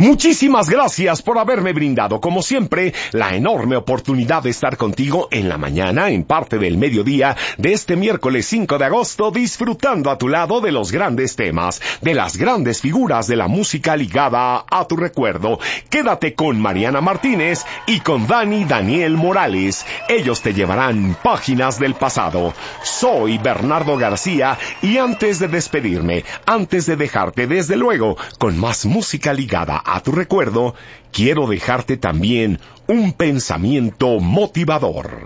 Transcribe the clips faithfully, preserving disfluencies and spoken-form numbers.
Muchísimas gracias por haberme brindado, como siempre, la enorme oportunidad de estar contigo en la mañana, en parte del mediodía de este miércoles cinco de agosto, disfrutando a tu lado de los grandes temas, de las grandes figuras de la música ligada a tu recuerdo. Quédate con Mariana Martínez y con Dani Daniel Morales. Ellos te llevarán páginas del pasado. Soy Bernardo García y antes de despedirme, antes de dejarte desde luego con más música ligada a tu recuerdo, quiero dejarte también un pensamiento motivador.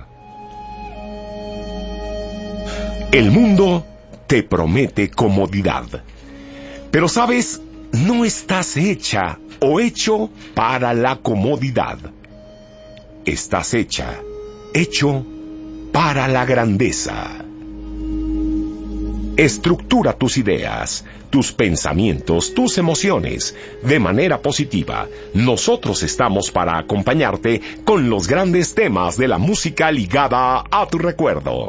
El mundo te promete comodidad, pero sabes, no estás hecha o hecho para la comodidad. Estás hecha, hecho para la grandeza. Estructura tus ideas, tus pensamientos, tus emociones de manera positiva. Nosotros estamos para acompañarte con los grandes temas de la música ligada a tu recuerdo.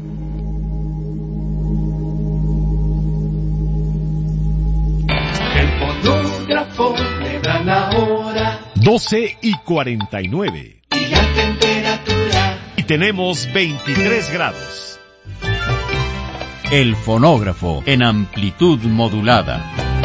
El fonógrafo le da la hora. doce y cuarenta y nueve. Y la temperatura. Y tenemos veintitrés grados. El fonógrafo en amplitud modulada.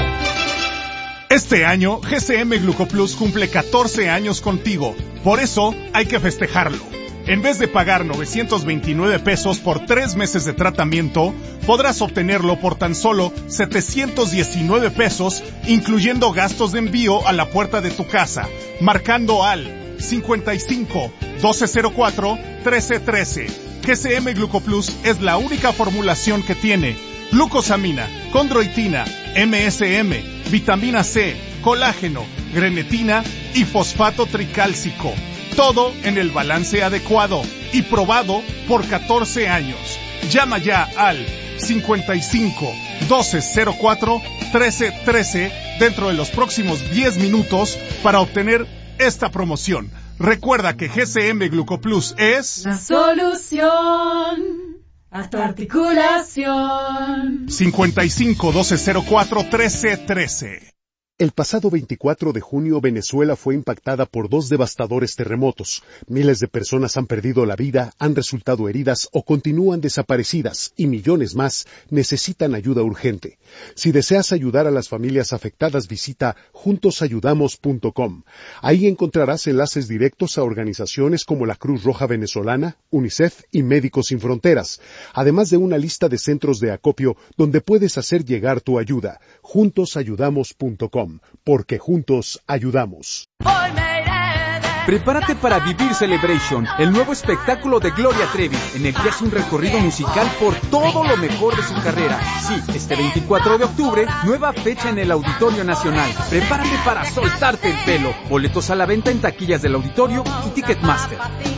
Este año, G C M Glucoplus cumple catorce años contigo. Por eso, hay que festejarlo. En vez de pagar novecientos veintinueve pesos por tres meses de tratamiento, podrás obtenerlo por tan solo setecientos diecinueve pesos, incluyendo gastos de envío a la puerta de tu casa, marcando al cincuenta y cinco, doce cero cuatro, trece trece. G C M Glucoplus es la única formulación que tiene glucosamina, condroitina, M S M, vitamina C, colágeno, grenetina y fosfato tricálcico. Todo en el balance adecuado y probado por catorce años. Llama ya al cincuenta y cinco, doce cero cuatro, trece trece dentro de los próximos diez minutos para obtener esta promoción. Recuerda que G C M Glucoplus es la solución a tu articulación. cincuenta y cinco, doce cero cuatro, trece trece. El pasado veinticuatro de junio, Venezuela fue impactada por dos devastadores terremotos. Miles de personas han perdido la vida, han resultado heridas o continúan desaparecidas, y millones más necesitan ayuda urgente. Si deseas ayudar a las familias afectadas, visita juntos ayudamos punto com. Ahí encontrarás enlaces directos a organizaciones como la Cruz Roja Venezolana, UNICEF y Médicos Sin Fronteras, además de una lista de centros de acopio donde puedes hacer llegar tu ayuda. juntos ayudamos punto com. Porque juntos ayudamos. Prepárate para vivir Celebration, el nuevo espectáculo de Gloria Trevi, en el que hace un recorrido musical por todo lo mejor de su carrera. Sí, este veinticuatro de octubre, nueva fecha en el Auditorio Nacional. Prepárate para soltarte el pelo. Boletos a la venta en taquillas del auditorio y Ticketmaster.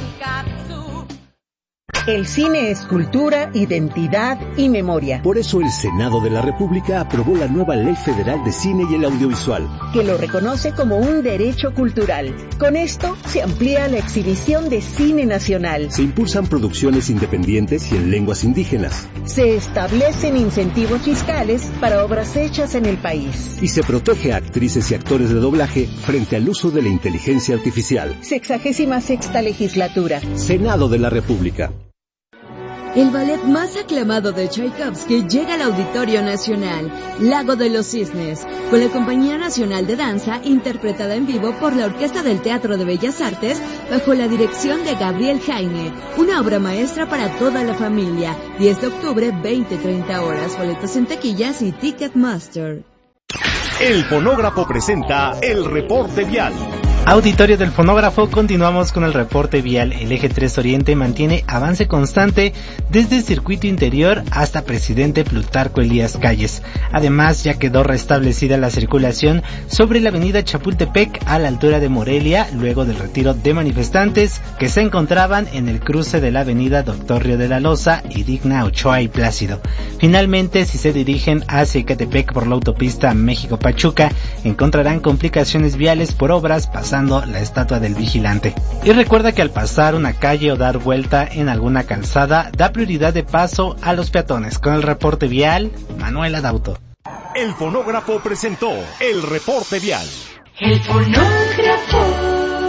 El cine es cultura, identidad y memoria. Por eso el Senado de la República aprobó la nueva Ley Federal de Cine y el Audiovisual, que lo reconoce como un derecho cultural. Con esto se amplía la exhibición de cine nacional. Se impulsan producciones independientes y en lenguas indígenas. Se establecen incentivos fiscales para obras hechas en el país. Y se protege a actrices y actores de doblaje frente al uso de la inteligencia artificial. Sexagésima sexta legislatura. Senado de la República. El ballet más aclamado de Tchaikovsky llega al Auditorio Nacional, Lago de los Cisnes, con la Compañía Nacional de Danza, interpretada en vivo por la Orquesta del Teatro de Bellas Artes, bajo la dirección de Gabriel Jaime. Una obra maestra para toda la familia. diez de octubre, veinte treinta horas. Boletos en taquillas y Ticketmaster. El Fonógrafo presenta el reporte vial. Auditorio del Fonógrafo, continuamos con el reporte vial. El eje tres Oriente mantiene avance constante desde el circuito interior hasta Presidente Plutarco Elías Calles. Además, ya quedó restablecida la circulación sobre la avenida Chapultepec a la altura de Morelia, luego del retiro de manifestantes que se encontraban en el cruce de la avenida Doctor Río de la Loza y Digna Ochoa y Plácido. Finalmente, si se dirigen hacia Ecatepec por la autopista México-Pachuca, encontrarán complicaciones viales por obras pasando la estatua del vigilante. Y recuerda que al pasar una calle o dar vuelta en alguna calzada, da prioridad de paso a los peatones. Con el reporte vial, Manuel Adauto. El Fonógrafo presentó el reporte vial. El fonógrafo.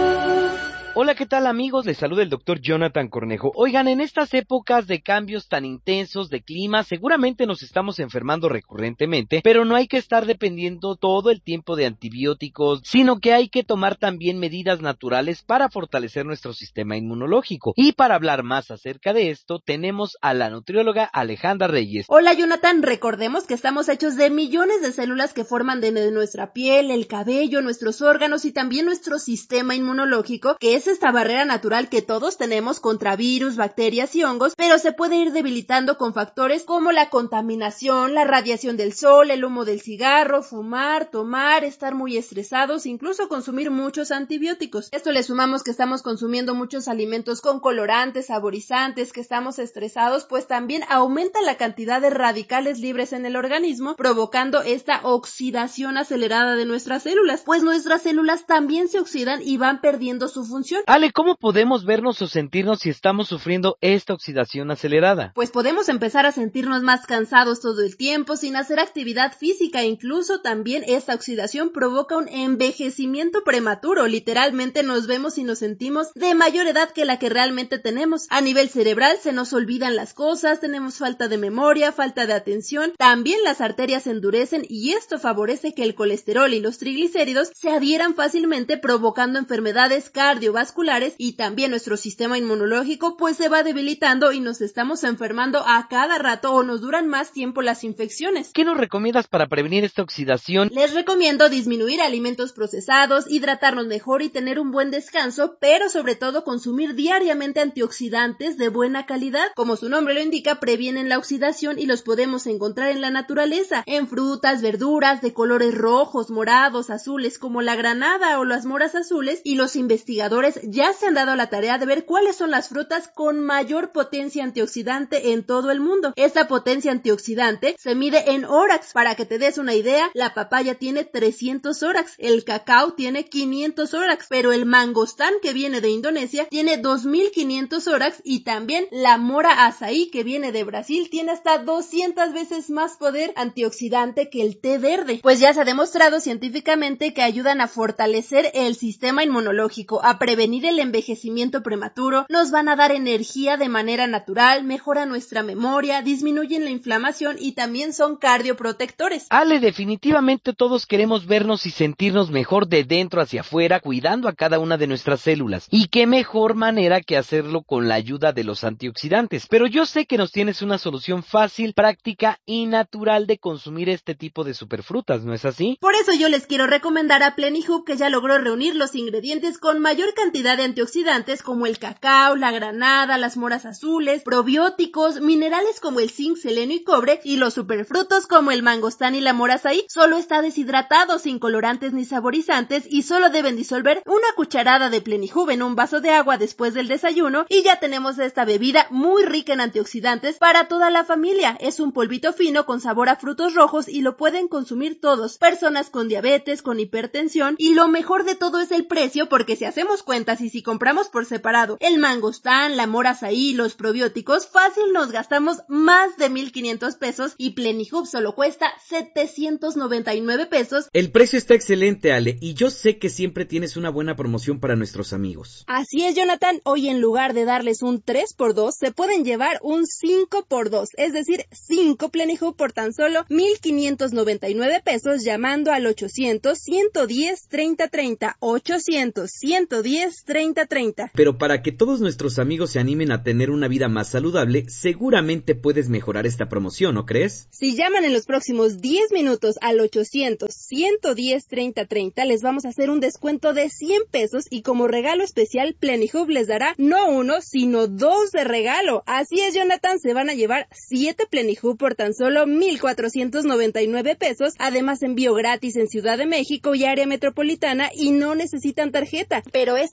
Hola, ¿qué tal amigos? Les saluda el doctor Jonathan Cornejo. Oigan, en estas épocas de cambios tan intensos de clima, seguramente nos estamos enfermando recurrentemente, pero no hay que estar dependiendo todo el tiempo de antibióticos, sino que hay que tomar también medidas naturales para fortalecer nuestro sistema inmunológico. Y para hablar más acerca de esto, tenemos a la nutrióloga Alejandra Reyes. Hola Jonathan, recordemos que estamos hechos de millones de células que forman de nuestra piel, el cabello, nuestros órganos y también nuestro sistema inmunológico, que es esta barrera natural que todos tenemos contra virus, bacterias y hongos, pero se puede ir debilitando con factores como la contaminación, la radiación del sol, el humo del cigarro, fumar, tomar, estar muy estresados, incluso consumir muchos antibióticos. Esto le sumamos que estamos consumiendo muchos alimentos con colorantes, saborizantes, que estamos estresados, pues también aumenta la cantidad de radicales libres en el organismo, provocando esta oxidación acelerada de nuestras células, pues nuestras células también se oxidan y van perdiendo su función. Ale, ¿cómo podemos vernos o sentirnos si estamos sufriendo esta oxidación acelerada? Pues podemos empezar a sentirnos más cansados todo el tiempo, sin hacer actividad física. Incluso también esta oxidación provoca un envejecimiento prematuro. Literalmente nos vemos y nos sentimos de mayor edad que la que realmente tenemos. A nivel cerebral se nos olvidan las cosas, tenemos falta de memoria, falta de atención. También las arterias se endurecen y esto favorece que el colesterol y los triglicéridos se adhieran fácilmente, provocando enfermedades cardiovasculares y también nuestro sistema inmunológico pues se va debilitando y nos estamos enfermando a cada rato o nos duran más tiempo las infecciones. ¿Qué nos recomiendas para prevenir esta oxidación? Les recomiendo disminuir alimentos procesados, hidratarnos mejor y tener un buen descanso, pero sobre todo consumir diariamente antioxidantes de buena calidad. Como su nombre lo indica, previenen la oxidación y los podemos encontrar en la naturaleza, en frutas, verduras de colores rojos, morados, azules como la granada o las moras azules, y los investigadores ya se han dado la tarea de ver cuáles son las frutas con mayor potencia antioxidante en todo el mundo. Esta potencia antioxidante se mide en órax. Para que te des una idea, la papaya tiene trescientos órax, el cacao tiene quinientos órax, pero el mangostán que viene de Indonesia tiene dos mil quinientos órax y también la mora azaí que viene de Brasil tiene hasta doscientas veces más poder antioxidante que el té verde. Pues ya se ha demostrado científicamente que ayudan a fortalecer el sistema inmunológico, a prevenir el envejecimiento prematuro, nos van a dar energía de manera natural, mejora nuestra memoria, disminuyen la inflamación y también son cardioprotectores. Ale, definitivamente todos queremos vernos y sentirnos mejor de dentro hacia afuera, cuidando a cada una de nuestras células. Y qué mejor manera que hacerlo con la ayuda de los antioxidantes. Pero yo sé que nos tienes una solución fácil, práctica y natural de consumir este tipo de superfrutas, ¿no es así? Por eso yo les quiero recomendar a Plenihub, que ya logró reunir los ingredientes con mayor cantidad de antioxidantes como el cacao, la granada, las moras azules, probióticos, minerales como el zinc, selenio y cobre, y los superfrutos como el mangostán y la mora azaí. Solo está deshidratado, sin colorantes ni saborizantes, y solo deben disolver una cucharada de Plenihub en un vaso de agua después del desayuno y ya tenemos esta bebida muy rica en antioxidantes para toda la familia. Es un polvito fino con sabor a frutos rojos y lo pueden consumir todos, personas con diabetes, con hipertensión, y lo mejor de todo es el precio, porque si hacemos cuenta y si compramos por separado el mangostán, la mora azaí, los probióticos, fácil nos gastamos más de mil quinientos pesos y Plenihub solo cuesta setecientos noventa y nueve pesos. El precio está excelente, Ale, y yo sé que siempre tienes una buena promoción para nuestros amigos. Así es, Jonathan. Hoy en lugar de darles un tres por dos, se pueden llevar un cinco por dos, es decir, cinco Plenihub por tan solo mil quinientos noventa y nueve pesos llamando al ochocientos, ciento diez, treinta treinta, ochocientos, ciento diez, treinta treinta. Pero para que todos nuestros amigos se animen a tener una vida más saludable, seguramente puedes mejorar esta promoción, ¿no crees? Si llaman en los próximos diez minutos al ochocientos, ciento diez, treinta treinta, les vamos a hacer un descuento de cien pesos y como regalo especial Plenihub les dará no uno, sino dos de regalo. Así es, Jonathan, se van a llevar siete Plenihub por tan solo mil cuatrocientos noventa y nueve pesos, además envío gratis en Ciudad de México y área metropolitana y no necesitan tarjeta. Pero esta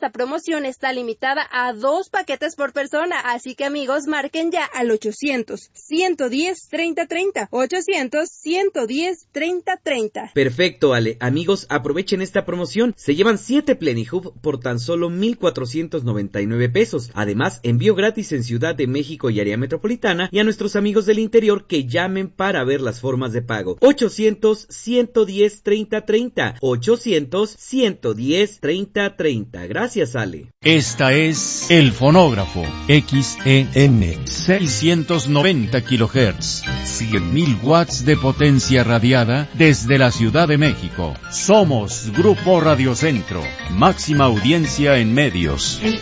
esta promoción está limitada a dos paquetes por persona, así que amigos, marquen ya al ochocientos, ciento diez, treinta treinta, ochocientos, ciento diez, treinta treinta. Perfecto, Ale. Amigos, aprovechen esta promoción. Se llevan siete Plenihub por tan solo mil cuatrocientos noventa y nueve pesos. Además, envío gratis en Ciudad de México y área metropolitana, y a nuestros amigos del interior que llamen para ver las formas de pago. ochocientos, ciento diez, treinta treinta. ochocientos, ciento diez, treinta treinta. Gracias, Ale. Esta es El Fonógrafo, X E M, seiscientos noventa kilohertz, cien mil watts de potencia radiada desde la Ciudad de México. Somos Grupo Radio Centro, máxima audiencia en medios. El